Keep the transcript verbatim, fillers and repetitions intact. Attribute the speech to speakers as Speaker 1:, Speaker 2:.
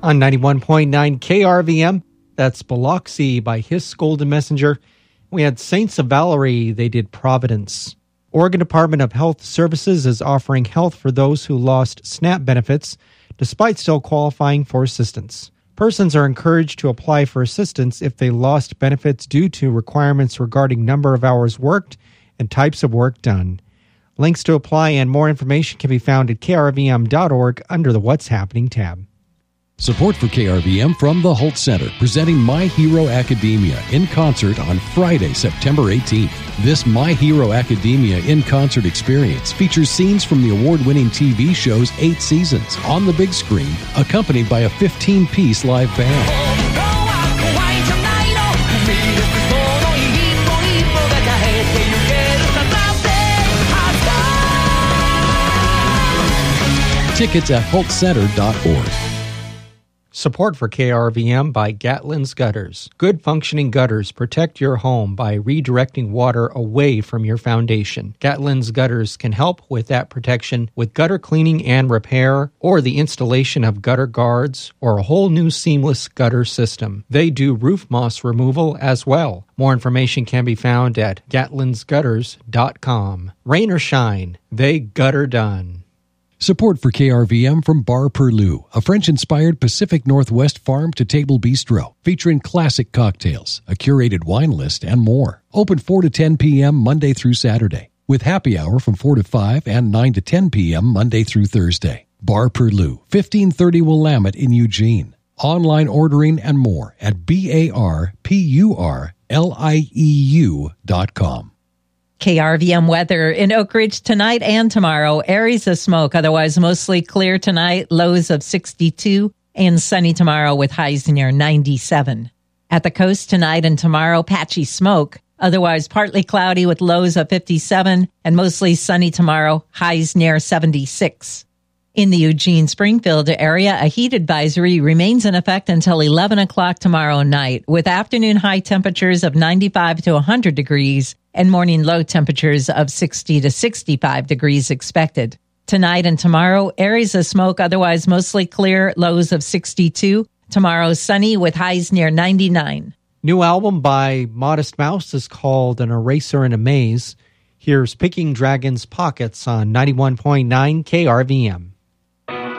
Speaker 1: On ninety-one point nine K R V M, that's Biloxi by His Golden Messenger. We had Saints of Valerie, they did Providence. Oregon Department of Health Services is offering help for those who lost SNAP benefits, despite still qualifying for assistance. Persons are encouraged to apply for assistance if they lost benefits due to requirements regarding number of hours worked and types of work done. Links to apply and more information can be found at K R V M dot org under the What's Happening tab.
Speaker 2: Support for K R V M from the Holt Center, presenting My Hero Academia in concert on Friday, September eighteenth. This My Hero Academia in concert experience features scenes from the award-winning T V show's eight seasons on the big screen, accompanied by a fifteen-piece live band. Tickets at holt center dot org.
Speaker 1: Support for K R V M by Gatlin's Gutters. Good functioning gutters protect your home by redirecting water away from your foundation. Gatlin's Gutters can help with that protection with gutter cleaning and repair, or the installation of gutter guards, or a whole new seamless gutter system. They do roof moss removal as well. More information can be found at gatlins gutters dot com. Rain or shine, they gutter done.
Speaker 2: Support for K R V M from Bar Perlou, a French-inspired Pacific Northwest farm-to-table bistro, featuring classic cocktails, a curated wine list, and more. Open four to ten p.m. Monday through Saturday, with happy hour from four to five and nine to ten p.m. Monday through Thursday. Bar Perlou, fifteen thirty Willamette in Eugene. Online ordering and more at B A R P U R L I E U dot com.
Speaker 3: K R V M weather in Oak Ridge tonight and tomorrow. Areas of smoke, otherwise mostly clear tonight. Lows of sixty-two and sunny tomorrow with highs near ninety-seven. At the coast tonight and tomorrow, patchy smoke, otherwise partly cloudy with lows of fifty-seven and mostly sunny tomorrow, highs near seventy-six. In the Eugene-Springfield area, a heat advisory remains in effect until eleven o'clock tomorrow night, with afternoon high temperatures of ninety-five to one hundred degrees and morning low temperatures of sixty to sixty-five degrees expected. Tonight and tomorrow, areas of smoke, otherwise mostly clear, lows of sixty-two. Tomorrow, sunny with highs near ninety-nine.
Speaker 1: New album by Modest Mouse is called An Eraser in a Maze. Here's Picking Dragon's Pockets on ninety-one point nine K R V M.